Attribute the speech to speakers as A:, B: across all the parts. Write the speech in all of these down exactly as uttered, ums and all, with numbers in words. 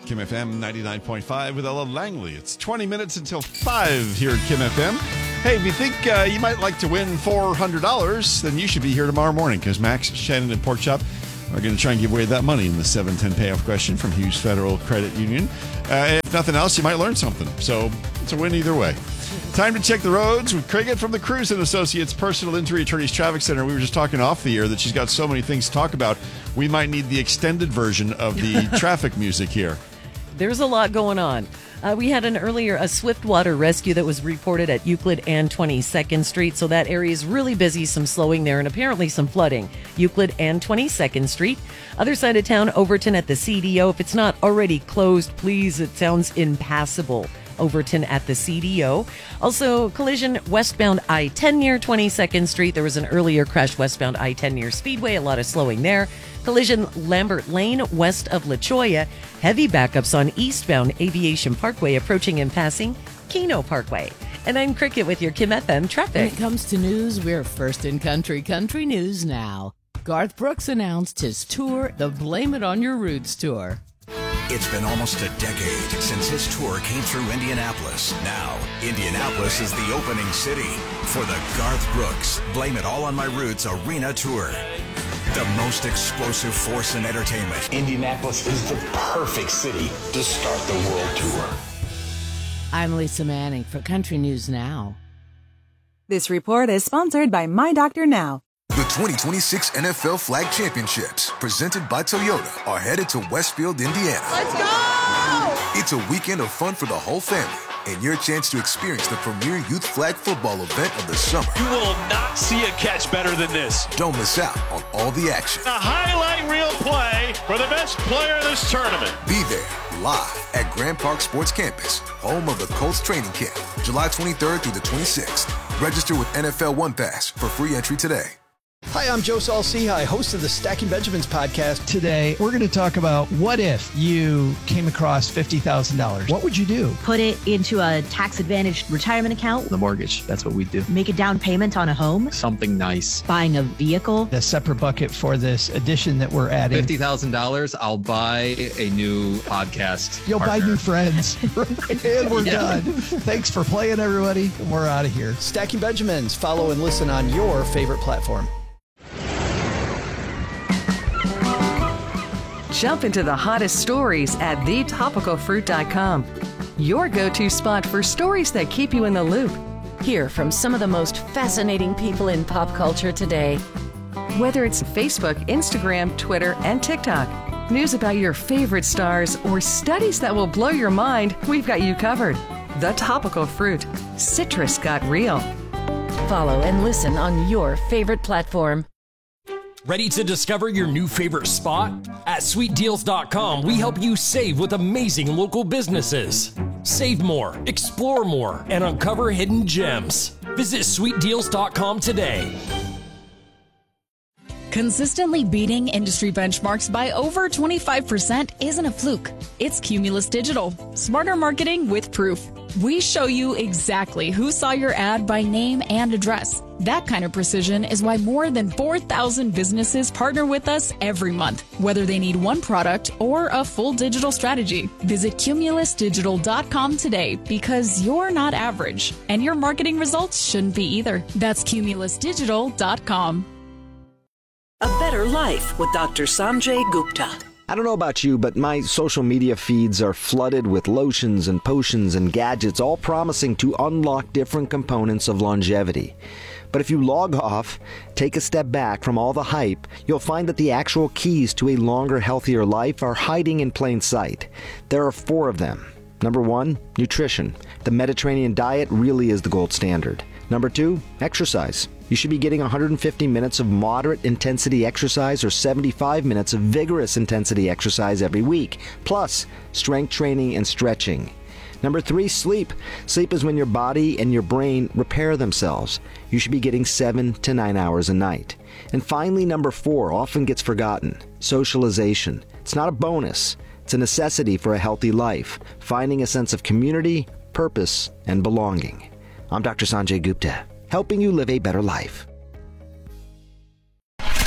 A: Kim F M ninety-nine point five with Ella Langley. It's twenty minutes until five here at Kim F M. Hey, if you think uh, you might like to win four hundred dollars, then you should be here tomorrow morning because Max, Shannon, and Pork Chop are going to try and give away that money in the seven ten payoff question from Hughes Federal Credit Union. Uh, if nothing else, you might learn something. So it's a win either way. Time to check the roads with Craig from the Cruz and Associates Personal Injury Attorneys Traffic Center. We were just talking off the air that she's got so many things to talk about. We might need the extended version of the traffic music here.
B: There's a lot going on. Uh, we had an earlier a Swiftwater rescue that was reported at Euclid and twenty-second Street, so that area is really busy, some slowing there, and apparently some flooding. Euclid and twenty-second Street. Other side of town, Overton at the C D O. If it's not already closed, please, it sounds impassable. Overton at the C D O. Also, collision westbound I ten near twenty-second Street. There was an earlier crash westbound I ten near Speedway. A lot of slowing there. Collision Lambert Lane west of La Cholla. Heavy backups on eastbound Aviation Parkway approaching and passing Keno Parkway. And I'm Cricket with your Kim F M traffic.
C: When it comes to news, we're first in country. Country news now. Garth Brooks announced his tour, the Blame It On Your Roots tour.
D: It's been almost a decade since his tour came through Indianapolis. Now, Indianapolis is the opening city for the Garth Brooks Blame It All on My Roots Arena Tour. The most explosive force in entertainment.
E: Indianapolis is the perfect city to start the world tour.
C: I'm Lisa Manning for Country News Now.
F: This report is sponsored by My Doctor Now.
G: The twenty twenty-six N F L Flag Championships, presented by Toyota, are headed to Westfield, Indiana.
H: Let's go!
G: It's a weekend of fun for the whole family and your chance to experience the premier youth flag football event of the summer.
H: You will not see a catch better than this.
G: Don't miss out on all the action.
H: A highlight reel play for the best player in this tournament.
G: Be there live at Grand Park Sports Campus, home of the Colts training camp, July twenty-third through the twenty-sixth. Register with N F L One Pass for free entry today.
I: Hi, I'm Joe Saul-Sehy, host of the Stacking Benjamins podcast.
J: Today, we're going to talk about what if you came across fifty thousand dollars? What would you do?
K: Put it into a tax-advantaged retirement account.
L: The mortgage, that's what we do.
K: Make a down payment on a home.
L: Something nice.
K: Buying a vehicle.
J: A separate bucket for this addition that we're adding.
L: fifty thousand dollars, I'll buy a new podcast
J: You'll
L: partner.
J: buy new friends. And we're yeah. done. Thanks for playing, everybody. We're out of here.
I: Stacking Benjamins. Follow and listen on your favorite platform.
M: Jump into the hottest stories at the topical fruit dot com. Your go-to spot for stories that keep you in the loop.
B: Hear from some of the most fascinating people in pop culture today.
M: Whether it's Facebook, Instagram, Twitter, and TikTok, news about your favorite stars, or studies that will blow your mind, we've got you covered. The Topical Fruit. Citrus got real.
B: Follow and listen on your favorite platform.
N: Ready to discover your new favorite spot? At sweet deals dot com, we help you save with amazing local businesses. Save more, explore more, and uncover hidden gems. Visit sweet deals dot com today.
O: Consistently beating industry benchmarks by over twenty-five percent isn't a fluke. It's Cumulus Digital. Smarter marketing with proof. We show you exactly who saw your ad by name and address. That kind of precision is why more than four thousand businesses partner with us every month, whether they need one product or a full digital strategy. Visit cumulus digital dot com today because you're not average, and your marketing results shouldn't be either. That's cumulus digital dot com.
P: A Better Life with Doctor Sanjay Gupta.
Q: I don't know about you, but my social media feeds are flooded with lotions and potions and gadgets, all promising to unlock different components of longevity. But if you log off, take a step back from all the hype, you'll find that the actual keys to a longer, healthier life are hiding in plain sight. There are four of them. Number one, nutrition. The Mediterranean diet really is the gold standard. Number two, exercise. You should be getting one hundred fifty minutes of moderate intensity exercise or seventy-five minutes of vigorous intensity exercise every week, plus strength training and stretching. Number three, sleep. Sleep is when your body and your brain repair themselves. You should be getting seven to nine hours a night. And finally, number four, often gets forgotten, socialization. It's not a bonus. It's a necessity for a healthy life, finding a sense of community, purpose, and belonging. I'm Doctor Sanjay Gupta, helping you live a better life.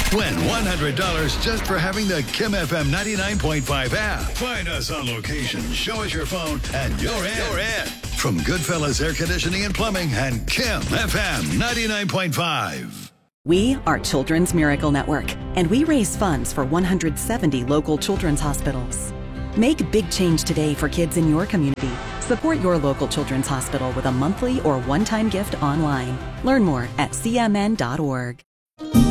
R: Win one hundred dollars just for having the Kim F M ninety-nine point five app. Find us on location, show us your phone, and you're in. You're in. From Goodfellas Air Conditioning and Plumbing and Kim F M ninety-nine point five.
S: We are Children's Miracle Network, and we raise funds for one hundred seventy local children's hospitals. Make a big change today for kids in your community. Support your local children's hospital with a monthly or one-time gift online. Learn more at c m n dot org.